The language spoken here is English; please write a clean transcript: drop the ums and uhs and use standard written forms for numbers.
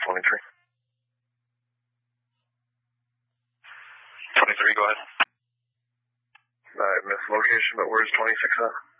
23. 23, go ahead. I missed location, but where's 26 at?